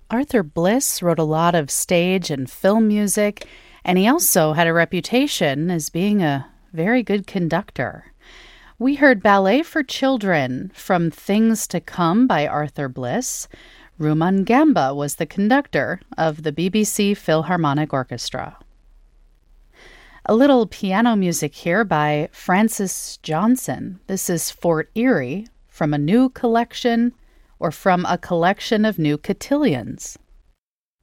Arthur Bliss wrote a lot of stage and film music, and he also had a reputation as being a very good conductor. We heard Ballet for Children from Things to Come by Arthur Bliss. Rumangamba was the conductor of the BBC Philharmonic Orchestra. A little piano music here by Francis Johnson. This is Fort Erie from a new collection or from a collection of new cotillions.